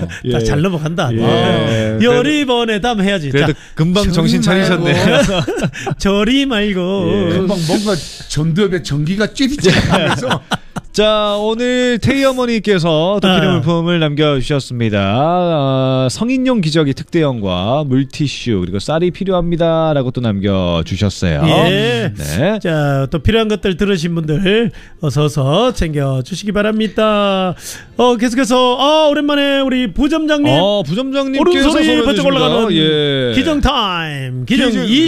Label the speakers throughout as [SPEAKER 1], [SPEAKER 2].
[SPEAKER 1] 예. 잘 넘어간다.
[SPEAKER 2] 예.
[SPEAKER 1] 요리번에 담 해야지.
[SPEAKER 2] 그래도
[SPEAKER 1] 자,
[SPEAKER 2] 금방 정신 차리셨네.
[SPEAKER 1] 저리 말고.
[SPEAKER 3] 예. 금방 뭔가 전두엽에 전기가 찌릿찌릿하면서.
[SPEAKER 2] 자, 오늘 태희 어머니께서 또 기념물품을 남겨주셨습니다. 성인용 기저귀 특대형과 물티슈 그리고 쌀이 필요합니다라고 또 남겨주셨어요.
[SPEAKER 1] 예.
[SPEAKER 2] 네.
[SPEAKER 1] 자, 또 필요한 것들 들으신 분들 어서 챙겨주시기 바랍니다. 계속해서 오랜만에 우리 부점장님.
[SPEAKER 2] 부점장님께서
[SPEAKER 1] 오른손이 번쩍 올라가는
[SPEAKER 2] 예.
[SPEAKER 1] 기정 타임. 기정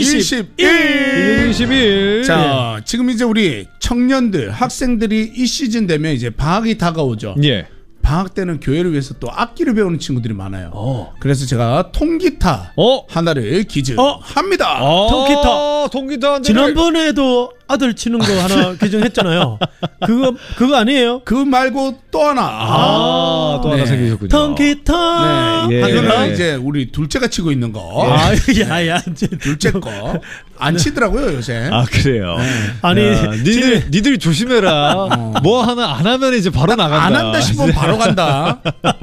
[SPEAKER 1] 21.
[SPEAKER 2] 21.
[SPEAKER 3] 자, 지금 이제 우리 청년들, 학생들이 이 시즌 되면 이제 방학이 다가오죠.
[SPEAKER 2] 예.
[SPEAKER 3] 방학 때는 교회를 위해서 또 악기를 배우는 친구들이 많아요. 그래서 제가 통기타 하나를 기증합니다.
[SPEAKER 2] 통기타.
[SPEAKER 1] 지난번에도 아들 치는 거 하나 기증했잖아요. 그거 아니에요?
[SPEAKER 3] 그거 말고 또 하나.
[SPEAKER 2] 또 하나 생기셨군요.
[SPEAKER 1] 통기타.
[SPEAKER 3] 네.
[SPEAKER 2] 예.
[SPEAKER 3] 이거는 이제 우리 둘째가 치고 있는 거.
[SPEAKER 1] 야야.
[SPEAKER 3] 둘째 거. 안 치더라고요, 요새.
[SPEAKER 2] 아, 그래요.
[SPEAKER 3] 네.
[SPEAKER 1] 아니,
[SPEAKER 2] 니들 조심해라. 뭐 하나 안 하면 이제 바로 나간다.
[SPEAKER 3] 안 한다 싶으면 바로 간다.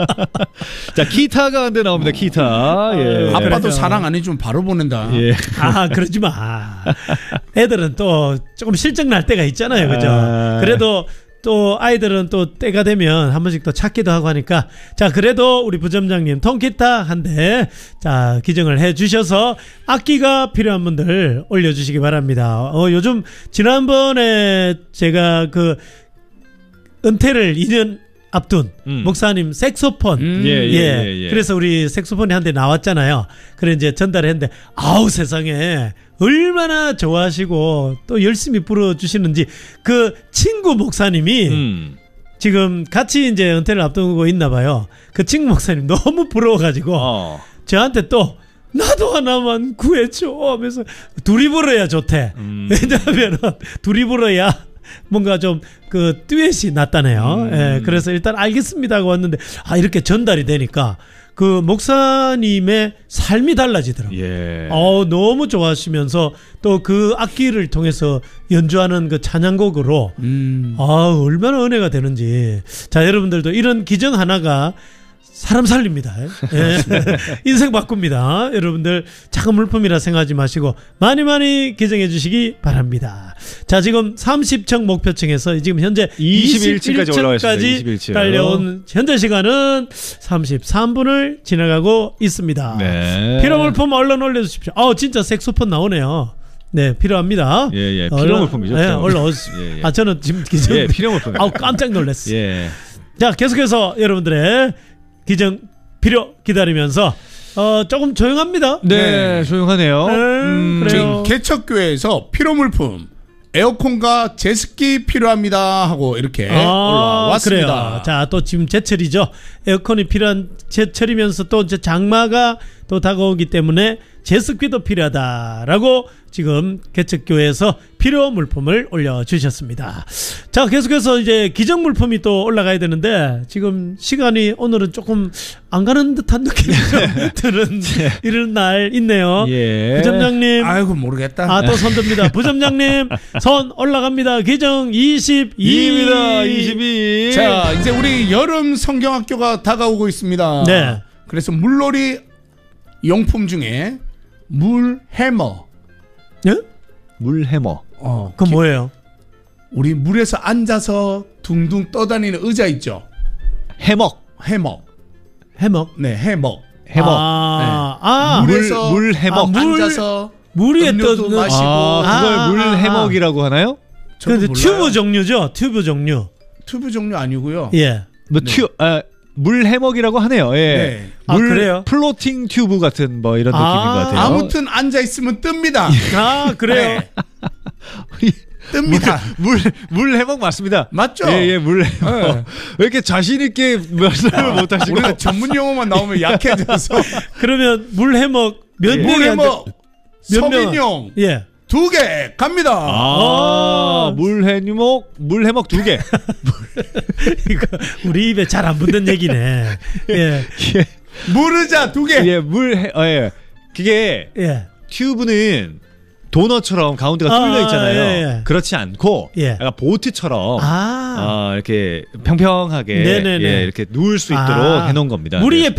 [SPEAKER 2] 자, 기타가 한 대 나옵니다. 기타. 예.
[SPEAKER 3] 아빠도 사랑 안 해주면 바로 보낸다.
[SPEAKER 2] 예.
[SPEAKER 1] 그러지 마. 애들은 또 조금 실증 날 때가 있잖아요, 그죠? 그래도 또 아이들은 또 때가 되면 한 번씩 또 찾기도 하고 하니까, 자, 그래도 우리 부점장님 통기타 한 대 기증을 해 주셔서 악기가 필요한 분들 올려주시기 바랍니다. 요즘 지난번에 제가 그 은퇴를 2년 앞둔 목사님 색소폰
[SPEAKER 2] 예.
[SPEAKER 1] 그래서 우리 색소폰이 한 대 나왔잖아요. 그래 이제 전달했는데 세상에 얼마나 좋아하시고 또 열심히 불어주시는지 그 친구 목사님이 지금 같이 이제 은퇴를 앞두고 있나 봐요. 그 친구 목사님 너무 부러워가지고 저한테 또 나도 하나만 구해줘 하면서 둘이 불어야 좋대. 왜냐하면 둘이 불어야 뭔가 좀 그 듀엣이 낫다네요. 예, 그래서 일단 알겠습니다 하고 왔는데 이렇게 전달이 되니까 그 목사님의 삶이 달라지더라고요.
[SPEAKER 2] 예.
[SPEAKER 1] 너무 좋아하시면서 또 그 악기를 통해서 연주하는 그 찬양곡으로 얼마나 은혜가 되는지. 자, 여러분들도 이런 기정 하나가 사람 살립니다. 예. 인생 바꿉니다. 여러분들 작은 물품이라 생각하지 마시고 많이 기증해 주시기 바랍니다. 자, 지금 30층 목표층에서 지금 현재
[SPEAKER 2] 21층까지 올라와 있습니다. 21층.
[SPEAKER 1] 달려온 현재 시간은 33분을 지나가고 있습니다.
[SPEAKER 2] 네.
[SPEAKER 1] 필요 물품 얼른 올려주십시오. 진짜 색소폰 나오네요. 네, 필요합니다.
[SPEAKER 2] 예. 필요 물품이죠.
[SPEAKER 1] 네, 얼른 오십시오.
[SPEAKER 2] 예.
[SPEAKER 1] 저는 지금 기증.
[SPEAKER 2] 예, 필요 물품.
[SPEAKER 1] 깜짝 놀랐어요.
[SPEAKER 2] 예.
[SPEAKER 1] 자, 계속해서 여러분들의 기증 필요 기다리면서 조금 조용합니다.
[SPEAKER 2] 네. 조용하네요.
[SPEAKER 1] 그래요.
[SPEAKER 3] 지금 개척교회에서 필요물품 에어컨과 제습기 필요합니다 하고 이렇게 올라왔습니다.
[SPEAKER 1] 그래요. 자, 또 지금 제철이죠. 에어컨이 필요한 제철이면서 또 이제 장마가 또 다가오기 때문에 제습기도 필요하다라고 지금 개척교회에서 필요 물품을 올려주셨습니다. 자, 계속해서 이제 기정 물품이 또 올라가야 되는데 지금 시간이 오늘은 조금 안 가는 듯한 느낌이 드는 이런 날 있네요.
[SPEAKER 2] 예.
[SPEAKER 1] 부점장님.
[SPEAKER 3] 아이고 모르겠다.
[SPEAKER 1] 또 손 듭니다. 부점장님 손 올라갑니다. 기정 22입니다.
[SPEAKER 2] 22.
[SPEAKER 3] 자, 이제 우리 여름 성경학교가 다가오고 있습니다.
[SPEAKER 1] 네.
[SPEAKER 3] 그래서 물놀이 용품 중에 물해머.
[SPEAKER 1] 예?
[SPEAKER 2] 물해머.
[SPEAKER 1] 그건 뭐예요?
[SPEAKER 3] 우리 물에서 앉아서 둥둥 떠다니는 의자 있죠.
[SPEAKER 2] 해먹.
[SPEAKER 3] 해먹.
[SPEAKER 1] 네,
[SPEAKER 3] 해먹.
[SPEAKER 1] 물에서
[SPEAKER 3] 물 해먹.
[SPEAKER 1] 물,
[SPEAKER 3] 앉아서
[SPEAKER 1] 물 위에
[SPEAKER 3] 음료도
[SPEAKER 1] 떠는
[SPEAKER 3] 마시고.
[SPEAKER 2] 그걸 물해먹이라고 하나요?
[SPEAKER 1] 근데 튜브 종류죠. 튜브 종류.
[SPEAKER 3] 튜브 종류 아니고요.
[SPEAKER 1] 예.
[SPEAKER 2] 물해먹이라고 하네요. 예.
[SPEAKER 3] 네.
[SPEAKER 2] 그래요? 플로팅 튜브 같은 뭐 이런 느낌인 것 같아요.
[SPEAKER 3] 아무튼 앉아 있으면 뜹니다.
[SPEAKER 1] 그래요.
[SPEAKER 3] 네. 뜹니다.
[SPEAKER 2] 물해먹 맞습니다.
[SPEAKER 3] 맞죠?
[SPEAKER 2] 예, 물해먹.
[SPEAKER 3] 네.
[SPEAKER 2] 왜 이렇게 자신 있게 말씀을 못 하시고
[SPEAKER 3] 우리가 전문 용어만 나오면 약해져서.
[SPEAKER 1] 그러면 물해먹 몇 명이
[SPEAKER 3] 물해먹 서민용
[SPEAKER 1] 예.
[SPEAKER 3] 2개 갑니다.
[SPEAKER 2] 물해먹 2개.
[SPEAKER 1] 이거 우리 입에 잘 안 붙는 얘기네. 예.
[SPEAKER 3] 물의자 2개.
[SPEAKER 2] 예, 그게 튜브는 도너처럼 가운데가 뚫려 있잖아요.
[SPEAKER 1] 예.
[SPEAKER 2] 그렇지 않고 약간 보트처럼 이렇게 평평하게 이렇게 누울 수 있도록 해놓은 겁니다.
[SPEAKER 1] 물 위에